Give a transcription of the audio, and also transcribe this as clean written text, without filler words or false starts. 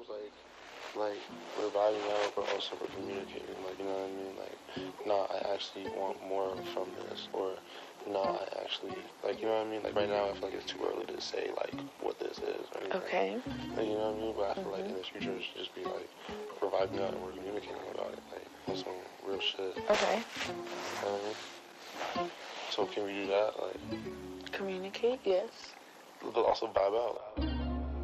sometimes like we're vibing out, but also we're communicating. Like, you know what I mean? Like, nah, I actually want more from this, or nah, I actually, like, you know what I mean? Like, right now, I feel like it's too early to say like what this is or anything. Okay. Like, you know what I mean? But I feel like in the future, it should just be like we're vibing out and we're communicating about it, like on some real shit. Okay. You know what I mean? So can we do that? Like, Communicate, yes. but also vibe out.